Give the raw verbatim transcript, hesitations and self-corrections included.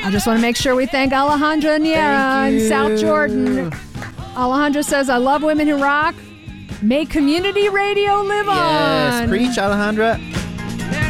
I just want to make sure we thank Alejandra Niera in South Jordan. Alejandra says, I love Women Who Rock. May community radio live on. Yes, preach, Alejandra.